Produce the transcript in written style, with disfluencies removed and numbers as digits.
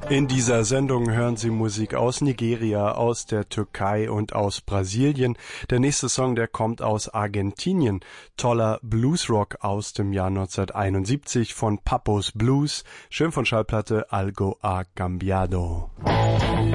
In dieser Sendung hören Sie Musik aus Nigeria, aus der Türkei und aus Brasilien. Der nächste Song, der kommt aus Argentinien. Toller Bluesrock aus dem Jahr 1971 von Papos Blues. Schön von Schallplatte Algo ha cambiado.